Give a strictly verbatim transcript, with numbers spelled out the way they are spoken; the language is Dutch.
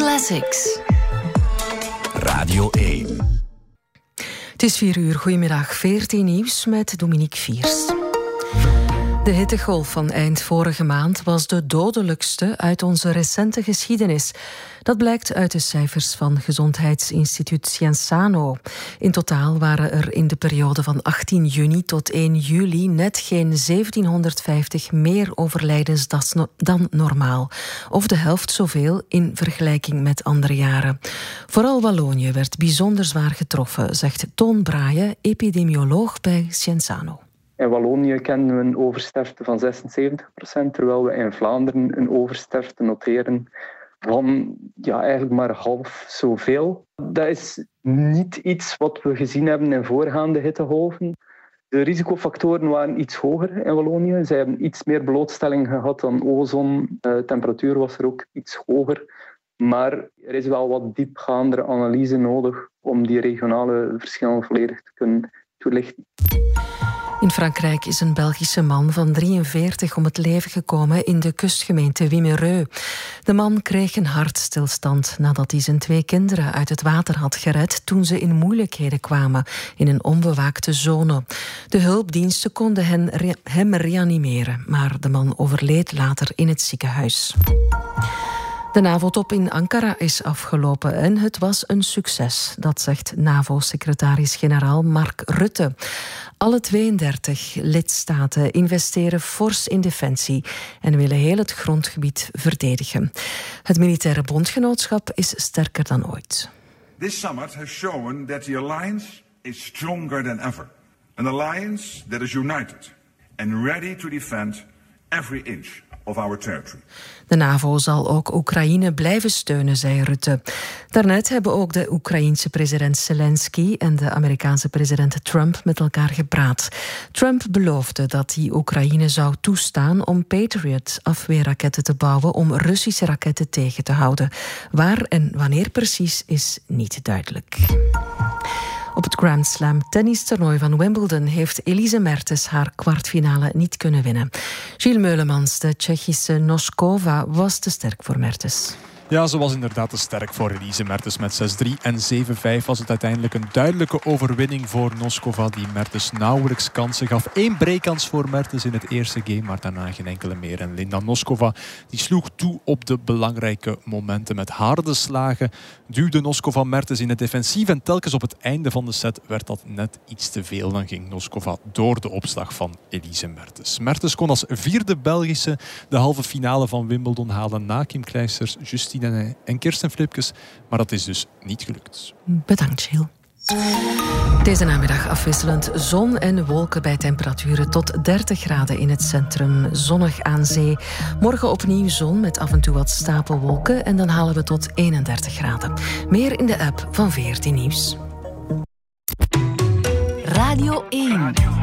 Classics. Radio één. Het is vier uur. Goedemiddag. veertien nieuws met Dominique Viers. De hittegolf van eind vorige maand was de dodelijkste uit onze recente geschiedenis. Dat blijkt uit de cijfers van Gezondheidsinstituut Cienzano. In totaal waren er in de periode van achttien juni tot één juli net geen zeventienhonderdvijftig meer overlijdens dan normaal. Of de helft zoveel in vergelijking met andere jaren. Vooral Wallonië werd bijzonder zwaar getroffen, zegt Toon Braaien, epidemioloog bij Cienzano. In Wallonië kennen we een oversterfte van zesenzeventig procent, terwijl we in Vlaanderen een oversterfte noteren van ja, eigenlijk maar half zoveel. Dat is niet iets wat we gezien hebben in voorgaande hittegolven. De risicofactoren waren iets hoger in Wallonië. Zij hebben iets meer blootstelling gehad dan ozon. De temperatuur was er ook iets hoger. Maar er is wel wat diepgaandere analyse nodig om die regionale verschillen volledig te kunnen toelichten. In Frankrijk is een Belgische man van drieënveertig om het leven gekomen in de kustgemeente Wimereux. De man kreeg een hartstilstand nadat hij zijn twee kinderen uit het water had gered toen ze in moeilijkheden kwamen in een onbewaakte zone. De hulpdiensten konden hen, hem reanimeren, maar de man overleed later in het ziekenhuis. De NAVO-top in Ankara is afgelopen en het was een succes. Dat zegt NAVO-secretaris-generaal Mark Rutte. Alle tweeëndertig lidstaten investeren fors in defensie en willen heel het grondgebied verdedigen. Het militaire bondgenootschap is sterker dan ooit. This summit has shown that the alliance is stronger than ever. An alliance that is united and ready to defend every inch of our territory. De NAVO zal ook Oekraïne blijven steunen, zei Rutte. Daarnet hebben ook de Oekraïense president Zelensky en de Amerikaanse president Trump met elkaar gepraat. Trump beloofde dat hij Oekraïne zou toestaan om Patriot-afweerraketten te bouwen om Russische raketten tegen te houden. Waar en wanneer precies is niet duidelijk. Op het Grand Slam tennistoernooi van Wimbledon heeft Elise Mertens haar kwartfinale niet kunnen winnen. Gilles Meulemans, de Tsjechische Noskova, was te sterk voor Mertens. Ja, ze was inderdaad te sterk voor Elise Mertens. Met zes drie en zeven vijf was het uiteindelijk een duidelijke overwinning voor Noskova, die Mertens nauwelijks kansen gaf. Eén breakkans voor Mertens in het eerste game, maar daarna geen enkele meer. En Linda Noskova die sloeg toe op de belangrijke momenten. Met harde slagen duwde Noskova Mertens in het defensief en telkens op het einde van de set werd dat net iets te veel. Dan ging Noskova door de opslag van Elise Mertens. Mertens kon als vierde Belgische de halve finale van Wimbledon halen na Kim Clijsters, Justine en Kirsten Flipkes, maar dat is dus niet gelukt. Bedankt, Gilles. Deze namiddag afwisselend zon en wolken bij temperaturen tot dertig graden in het centrum. Zonnig aan zee. Morgen opnieuw zon met af en toe wat stapelwolken en dan halen we tot eenendertig graden. Meer in de app van veertien Nieuws. Radio één.